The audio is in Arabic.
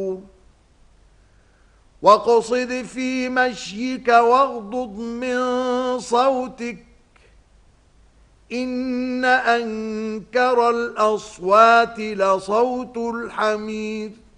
واقصد في مشيك واغضض من صوتك إن أنكر الأصوات لصوت الحمير